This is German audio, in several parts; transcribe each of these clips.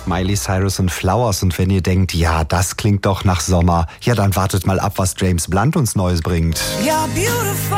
Miley Cyrus und Flowers. Und wenn ihr denkt, ja, das klingt doch nach Sommer, ja, dann wartet mal ab, was James Blunt uns Neues bringt. You're beautiful.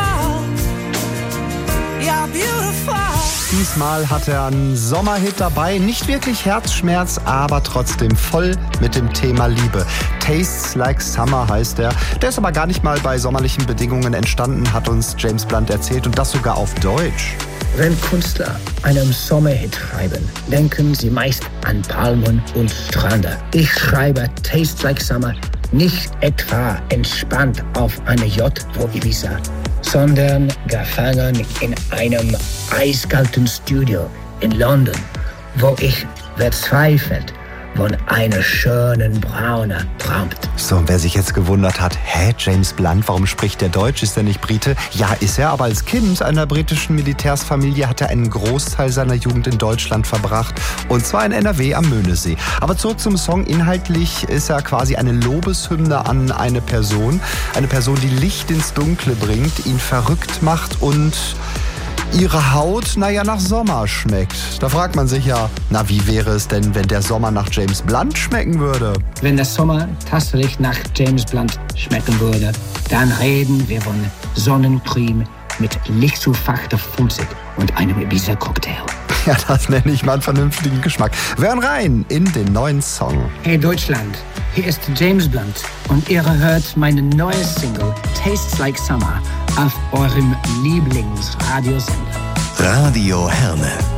You're beautiful. Diesmal hat er einen Sommerhit dabei, nicht wirklich Herzschmerz, aber trotzdem voll mit dem Thema Liebe. Tastes Like Summer heißt er. Der ist aber gar nicht mal bei sommerlichen Bedingungen entstanden, hat uns James Blunt erzählt, und das sogar auf Deutsch. Wenn Künstler einen Sommerhit schreiben, denken sie meist an Palmen und Strände. Ich schreibe Tastes Like Summer nicht etwa entspannt auf einer Yacht vor Ibiza, sondern gefangen in einem eiskalten Studio in London, wo ich verzweifelt von einer schönen Braune träumt. So, und wer sich jetzt gewundert hat, James Blunt, warum spricht der Deutsch? Ist er nicht Brite? Ja, ist er, aber als Kind einer britischen Militärsfamilie hat er einen Großteil seiner Jugend in Deutschland verbracht, und zwar in NRW am Möhnesee. Aber zurück zum Song. Inhaltlich ist er quasi eine Lobeshymne an eine Person, die Licht ins Dunkle bringt, ihn verrückt macht und ihre Haut, nach Sommer schmeckt. Da fragt man sich ja, wie wäre es denn, wenn der Sommer nach James Blunt schmecken würde? Wenn der Sommer tatsächlich nach James Blunt schmecken würde, dann reden wir von Sonnencreme mit lichtzufachter Funzig und einem Ibiza-Cocktail. Ja, das nenne ich mal einen vernünftigen Geschmack. Wir hören rein in den neuen Song. Hey Deutschland, hier ist James Blunt und ihr hört meine neue Single Tastes Like Summer auf eurem Lieblingsradiosender. Radio Herne.